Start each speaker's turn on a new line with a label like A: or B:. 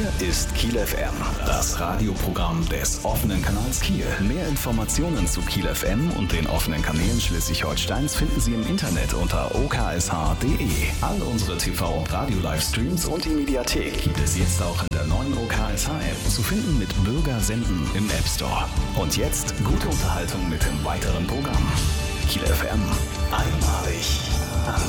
A: Hier ist Kiel FM, das Radioprogramm des offenen Kanals Kiel. Mehr Informationen zu Kiel FM und den offenen Kanälen Schleswig-Holsteins finden Sie im Internet unter oksh.de. All unsere TV- und Radio-Livestreams und die Mediathek gibt es jetzt auch in der neuen OKSH-App zu finden mit Bürger senden im App Store. Und jetzt gute Unterhaltung mit dem weiteren Programm. Kiel FM, einmalig.